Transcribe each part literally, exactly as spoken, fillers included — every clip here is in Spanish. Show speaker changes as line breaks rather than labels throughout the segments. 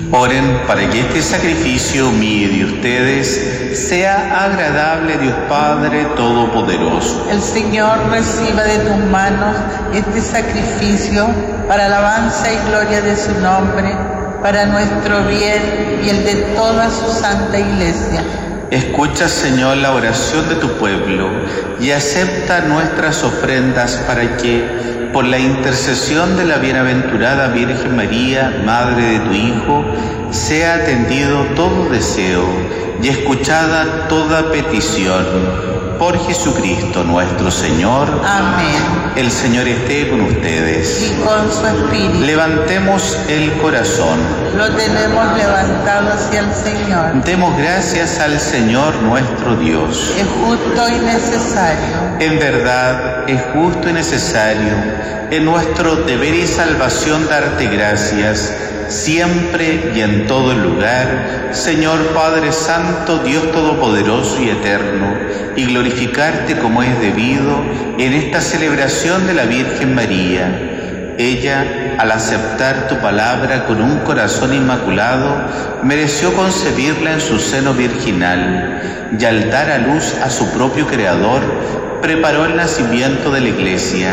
Oren para que este sacrificio mío y de ustedes sea agradable a Dios Padre Todopoderoso.
El Señor reciba de tus manos este sacrificio para alabanza y gloria de su nombre, para nuestro bien y el de toda su santa Iglesia.
Escucha, Señor, la oración de tu pueblo y acepta nuestras ofrendas para que, por la intercesión de la bienaventurada Virgen María, Madre de tu Hijo, sea atendido todo deseo y escuchada toda petición. Por Jesucristo nuestro Señor.
Amén.
El Señor esté con ustedes.
Y con su espíritu.
Levantemos el corazón.
Lo tenemos levantado hacia el Señor.
Demos gracias al Señor nuestro Dios.
Es justo y necesario.
En verdad, es justo y necesario, en nuestro deber y salvación, darte gracias, siempre y en todo lugar, Señor Padre Santo, Dios Todopoderoso y Eterno, y glorificarte como es debido en esta celebración de la Virgen María. Ella, al aceptar tu palabra con un corazón inmaculado, mereció concebirla en su seno virginal, y al dar a luz a su propio Creador, preparó el nacimiento de la Iglesia.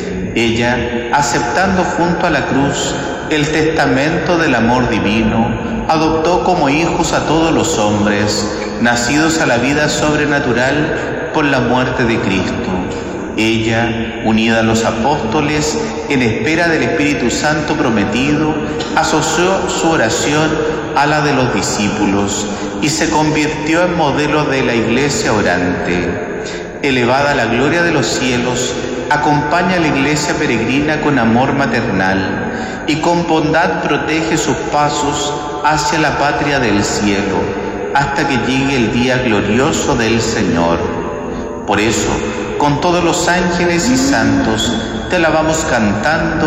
Ella, aceptando junto a la cruz el testamento del amor divino, adoptó como hijos a todos los hombres, nacidos a la vida sobrenatural por la muerte de Cristo. Ella, unida a los apóstoles, en espera del Espíritu Santo prometido, asoció su oración a la de los discípulos y se convirtió en modelo de la Iglesia orante. Elevada a la gloria de los cielos, acompaña a la Iglesia peregrina con amor maternal y con bondad protege sus pasos hacia la patria del cielo, hasta que llegue el día glorioso del Señor. Por eso, con todos los ángeles y santos, te alabamos cantando